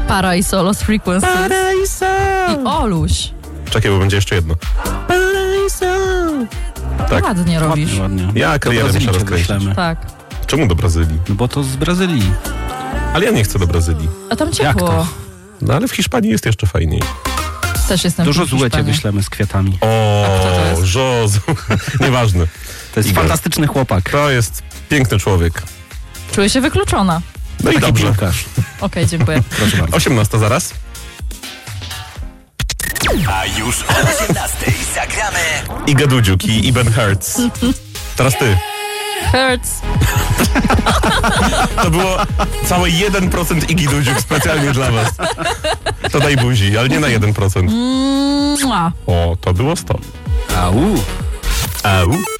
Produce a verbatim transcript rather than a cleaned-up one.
Para i Solos Frequencies. Para i sol. I Oluś. Czekaj, bo będzie jeszcze jedno. Para i sol. Tak. Ładnie robisz. Ładnie, ładnie. Ja Do karierę Brazylii muszę cię rozkręcić. wyślemy. Tak. Czemu do Brazylii? No bo to z Brazylii. Ale ja nie chcę do Brazylii. A tam Jak ciepło. to? No ale w Hiszpanii jest jeszcze fajniej. Też jestem Dużo w złe cię Hiszpanii. wyślemy z kwiatami. A kto to O, jest? Żozu. Nieważne. To jest Igor. fantastyczny chłopak. To jest piękny człowiek. Czuję się wykluczona. No i Taki dobrze. piłkarz. Okej, dziękuję. Proszę bardzo. osiemnasta zaraz. A już o osiemnastej zagramy Iga Dudziuk i Iben Hertz. Teraz ty. Hurts. To było całe jeden procent Igi Dudziuk specjalnie dla was. To daj buzi, ale nie na jeden procent. Mua. O, to było sto. Au. Au.